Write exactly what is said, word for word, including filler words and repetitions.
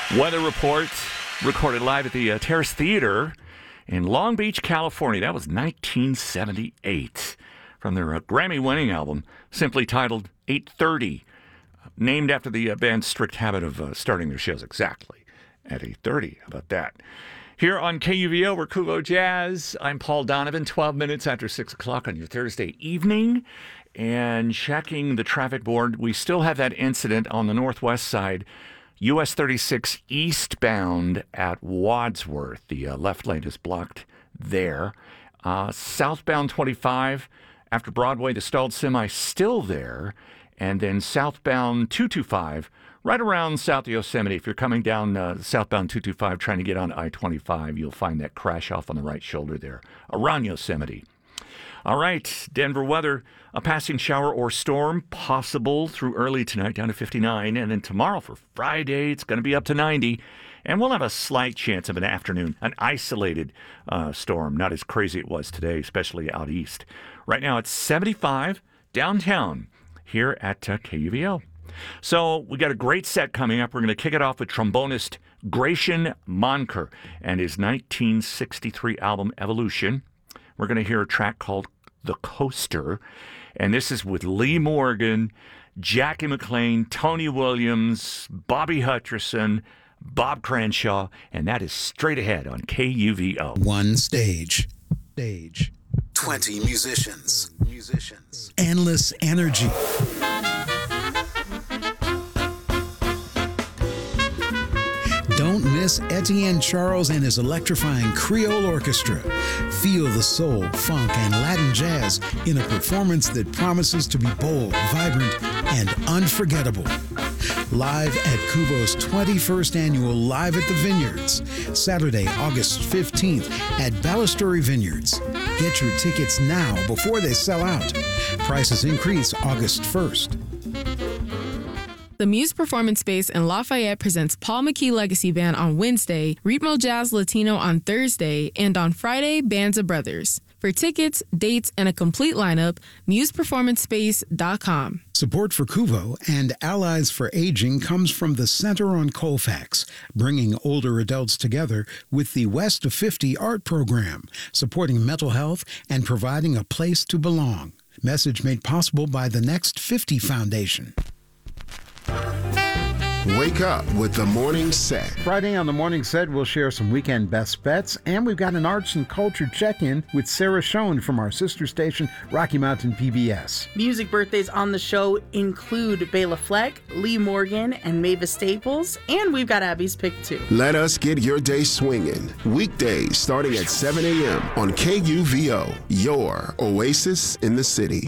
Weather report recorded live at the uh, Terrace Theater in Long Beach, California. That was nineteen seventy-eight from their uh, Grammy-winning album, simply titled eight thirty, named after the uh, band's strict habit of uh, starting their shows exactly at eight thirty. How about that? Here on K U V O, we're Kuvo Jazz. I'm Paul Donovan, twelve minutes after six o'clock on your Thursday evening. And checking the traffic board, we still have that incident on the northwest side, U S thirty-six eastbound at Wadsworth. The uh, left lane is blocked there. Uh, southbound twenty-five, after Broadway, the stalled semi still there. And then southbound two twenty-five, right around South Yosemite. If you're coming down uh, southbound two twenty-five trying to get on I twenty-five, you'll find that crash off on the right shoulder there, around Yosemite. All right, Denver weather, a passing shower or storm possible through early tonight, down to fifty-nine. And then tomorrow for Friday, it's going to be up to ninety. And we'll have a slight chance of an afternoon, an isolated uh, storm, not as crazy it was today, especially out east. Right now it's seventy-five downtown here at uh, K U V O. So we got a great set coming up. We're going to kick it off with trombonist Gratian Moncur and his nineteen sixty-three album Evolution. We're going to hear a track called The Coaster, and this is with Lee Morgan, Jackie McLean, Tony Williams, Bobby Hutcherson, Bob Cranshaw, and that is straight ahead on K U V O. One stage. Stage. twenty musicians. Musicians. Endless energy. Don't miss Etienne Charles and his electrifying Creole Orchestra. Feel the soul, funk, and Latin jazz in a performance that promises to be bold, vibrant, and unforgettable. Live at Kuvo's twenty-first annual Live at the Vineyards, Saturday, August fifteenth at Balustrade Vineyards. Get your tickets now before they sell out. Prices increase August first. The Muse Performance Space in Lafayette presents Paul McKee Legacy Band on Wednesday, Ritmo Jazz Latino on Thursday, and on Friday, Bands of Brothers. For tickets, dates, and a complete lineup, muse performance space dot com. Support for Kuvo and Allies for Aging comes from the Center on Colfax, bringing older adults together with the West of fifty art program, supporting mental health and providing a place to belong. Message made possible by the Next fifty Foundation. Wake up with the Morning Set. Friday on the Morning Set, we'll share some weekend best bets, and we've got an arts and culture check-in with Sarah Schoen from our sister station, Rocky Mountain P B S. Music birthdays on the show include Bela Fleck, Lee Morgan, and Mavis Staples, and we've got Abby's pick too. Let us get your day swinging. Weekdays starting at seven a.m. on K U V O, your oasis in the city.